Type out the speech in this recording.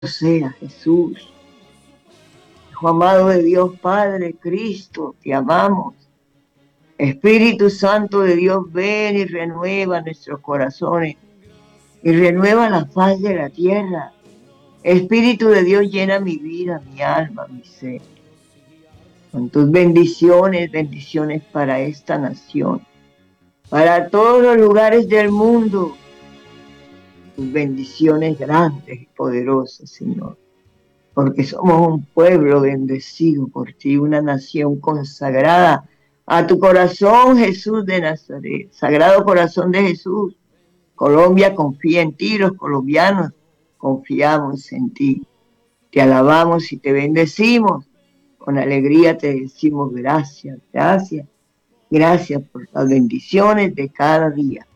sea Jesús. Hijo amado de Dios Padre, Cristo, te amamos. Espíritu Santo de Dios, ven y renueva nuestros corazones y renueva la faz de la tierra. Espíritu de Dios, llena mi vida, mi alma, mi ser. Con tus bendiciones, bendiciones para esta nación, para todos los lugares del mundo. Tus bendiciones grandes y poderosas, Señor. Porque somos un pueblo bendecido por ti, una nación consagrada a tu corazón, Jesús de Nazaret. Sagrado corazón de Jesús. Colombia confía en ti, los colombianos confiamos en ti. Te alabamos y te bendecimos. Con alegría te decimos gracias, gracias, gracias por las bendiciones de cada día.